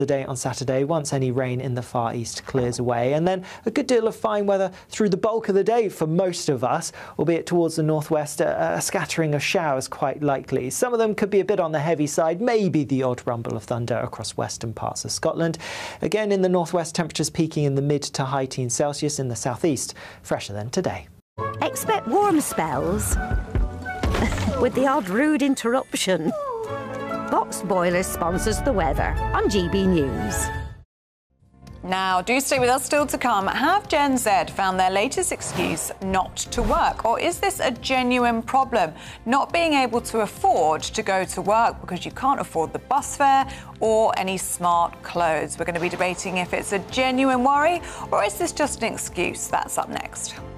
the day on Saturday once any rain in the far east clears away, and then a good deal of fine weather through the bulk of the day for most of us, albeit towards the northwest a scattering of showers quite likely. Some of them could be a bit on the heavy side, maybe the odd rumble of thunder across western parts of Scotland. Again in the northwest, temperatures peaking in the mid to high teens Celsius. In the southeast, fresher than today. Expect warm spells with the odd rude interruption. Box Boilers sponsors the weather on GB News. Now, do stay with us, still to come. Have Gen Z found their latest excuse not to work? Or is this a genuine problem? Not being able to afford to go to work because you can't afford the bus fare or any smart clothes. We're going to be debating if it's a genuine worry or is this just an excuse. That's up next.